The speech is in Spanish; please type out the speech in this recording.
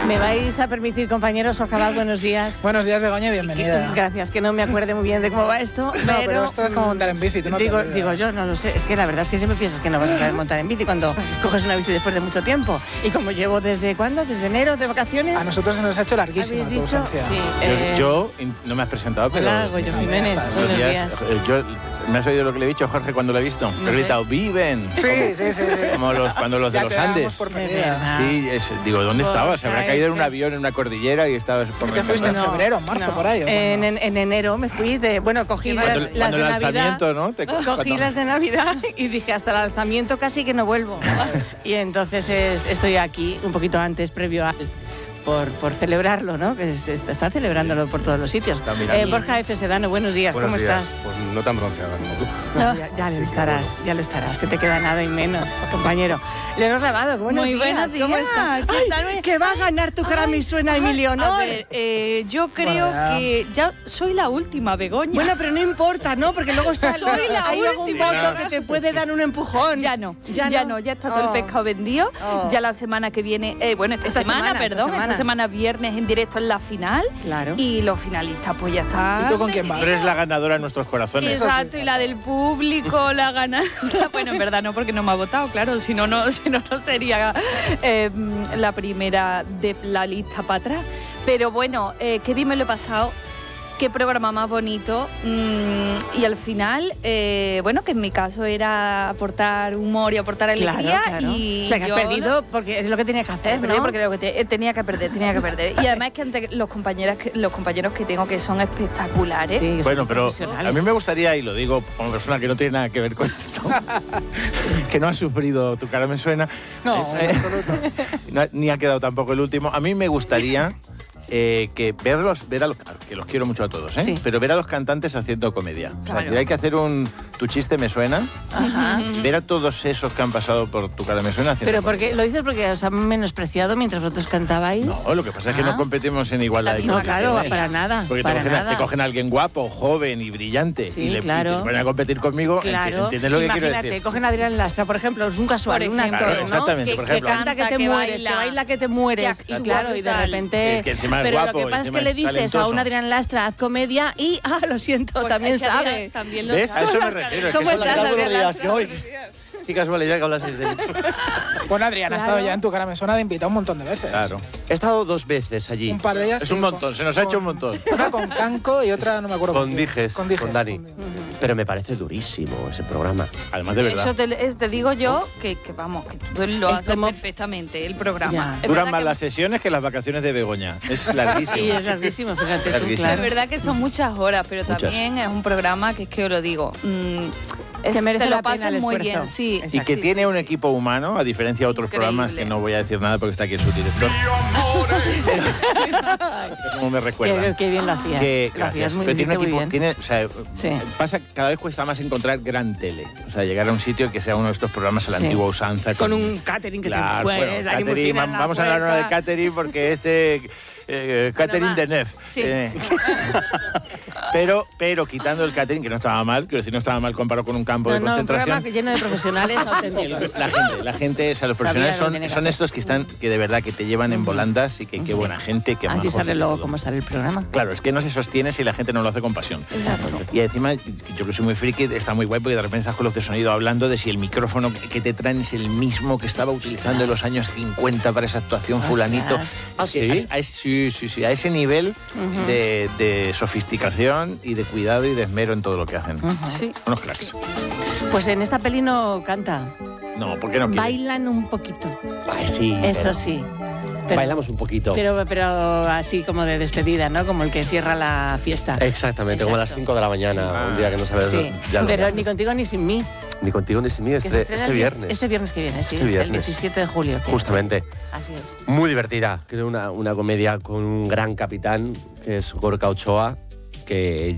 Me vais a permitir, compañeros, Jorge Abad, buenos días. Buenos días, Begoña, bienvenida. Gracias, que no me acuerde muy bien de cómo va esto. No, pero esto es como montar en bici, tú no digo yo, no lo sé. Es que la verdad es que siempre piensas que no vas a saber montar en bici cuando coges una bici después de mucho tiempo. Y como llevo ¿desde cuándo? ¿Desde enero de vacaciones? A nosotros se nos ha hecho larguísima tu ausencia. Sí, yo no me has presentado, pero... Hola, Goyo Jiménez, buenos días. ¿Me has oído lo que le he dicho, Jorge, cuando lo he visto? No he gritado, sé. ¡viven! Sí. Como cuando los de los Andes. Por perdida. Sí, digo, ¿dónde estabas? Se habrá caído en un avión en una cordillera y estabas por ¿Qué te fuiste en febrero, en marzo, por ahí? En enero me fui cogí las de Navidad. ¿No? Cogí las de Navidad y dije, hasta el alzamiento casi que no vuelvo. Y entonces estoy aquí un poquito antes, previo al... Por celebrarlo, ¿no? Que se está celebrándolo por todos los sitios. Borja F. Sedano, buenos días, ¿cómo estás? Pues no tan bronceada como tú. No, ya lo estarás, que te queda nada y menos, compañero. Leonor Lavado, buenos días. Buenos días. ¿Cómo estás? ¡Ay, que va a ganar tu cara me suena, Emilio Honor! A ver, yo creo que ya soy la última, Begoña. Bueno, pero no importa, ¿no? Porque luego hay algún última. voto que te puede dar un empujón. Ya está todo el pescado vendido. Ya la semana que viene, esta semana viernes en directo en la final. Claro. Y los finalistas pues ya están. ¿Y tú con quién vas? Tú eres la ganadora de nuestros corazones. Exacto, y la del público, la ganadora. Bueno, en verdad no, porque no me ha votado, claro, si no sería la primera de la lista para atrás. Pero bueno, qué bien me lo he pasado. Qué programa más bonito. Y al final, que en mi caso era aportar humor y aportar alegría. Claro. Y o sea, que has perdido porque es lo que tenías que hacer, ¿no? Porque tenía que perder. Y además que ante los compañeros que tengo que son espectaculares. Sí, bueno, pero a mí me gustaría, y lo digo como persona que no tiene nada que ver con esto, que no ha sufrido Tu cara me suena. No, en absoluto. Ni ha quedado tampoco el último. A mí me gustaría... que que los quiero mucho a todos, Sí. pero ver a los cantantes haciendo comedia. Claro. O sea, si hay que hacer Tu chiste me suena, Ajá. ver a todos esos que han pasado por Tu cara me suena haciendo Pero comedia. porque lo dices porque os han menospreciado mientras vosotros cantabais. No, lo que pasa es que no competimos en igualdad de No, condiciones. claro, para nada. Porque para te cogen a alguien guapo, joven y brillante Sí, y te claro. ponen a competir conmigo. Claro. ¿Entiendes lo que quiero Imagínate, decir? cogen a Adrián Lastra, por ejemplo, es un casual, Por un ejemplo, actor, Claro, ¿no? exactamente, por Que ejemplo. canta que te que mueres, que baila que te mueres. que Y actúa claro, y de brutal. repente... Que encima es pero guapo, lo que pasa es encima que le es dices a talentoso. un Adrián Lastra, haz comedia y, lo siento, Pues también es que Adrián sabe. también lo ¿Ves? A sabe. eso me refiero. es que ¿Cómo eso- estás, Adrián días, Lastra? que hoy. Qué casualidad que hablas de mí. Bueno, Adrián, ha estado ya en Tu cara me suena de invitado un montón de veces. Claro. He estado 2 veces allí. Un par de ellas. Es sí, un montón, se nos ha hecho un montón. Una con Canco y otra no me acuerdo. Con quién. Dijes, con Dani. con Dijes. Pero me parece durísimo ese programa. Además, de verdad. Eso te digo yo que tú lo Es haces como- perfectamente, el programa. Ya. Es Duran verdad más que- las sesiones que las vacaciones de Begoña. Es larguísimo. Sí, es larguísimo, fíjate tú, Larguísimo. claro. Es verdad que son muchas horas, pero Muchas. también es un programa que es que os lo digo. Que merece te la lo pena pasas el muy esfuerzo. bien, sí. Y que sí, tiene sí, un sí. equipo humano, a diferencia de otros Increíble. programas que no voy a decir nada porque está aquí el subdirector. Como me recuerda. Qué bien lo hacías. Que, Lo hacías gracias. muy, Pero tiene un muy equipo, bien. Sí. pasa, cada vez cuesta más encontrar gran tele. O sea, llegar a un sitio que sea uno de estos programas a la Sí. antigua usanza. Con un catering que Claro, te puedes, bueno, la catering, limusina en la vamos a hablar ahora de puerta. catering porque catering va. de Nef. Sí. Pero quitando el catering, que no estaba mal, quiero decir, no estaba mal comparado con un campo de un concentración. programa lleno de profesionales auténticos. La gente, o sea, los Sabía profesionales lo que tenía que son hacer. estos que están, que de verdad que te llevan en volandas y que qué Sí. buena gente, qué Así majos sale y luego todo. cómo sale el programa. Claro, es que no se sostiene si la gente no lo hace con pasión. Exacto. Y encima, yo que soy muy friki, está muy guay porque de repente estás con los de sonido hablando de si el micrófono que te traen es el mismo que estaba utilizando en los años 50 para esa actuación fulanito. ¿Ah, sí? Sí, a ese nivel de sofisticación y de cuidado y de esmero en todo lo que hacen. Sí. Unos cracks. Pues en esta peli no canta. No, ¿por qué no quiere? Bailan un poquito. Ay, sí. Eso pero sí. Pero- bailamos un poquito. Pero así como de despedida, ¿no? Como el que cierra la fiesta. Exactamente, como a las 5 de la mañana, un día que no sabes. Sí, ya lo pero haces. ni contigo ni sin mí. Ni contigo ni sin mí, Que se estrena este viernes. Este viernes que viene, sí. Este El viernes. 17 de julio. Justamente. Así es. Muy divertida. Creo una comedia con un gran capitán, que es Gorka Ochoa, que